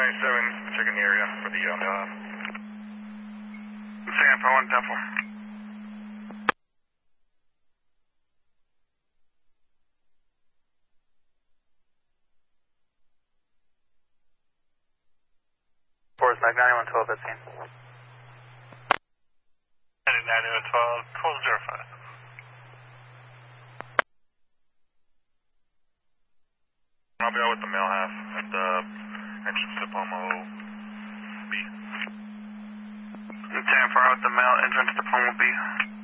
checking the area for the Sam, for 1 Temple. Forest Mac 9112 at scene. 9112, 1205. I'll be out with the male half at the entrance to Pomo B. 10-4 with the male entrance to Pomo B.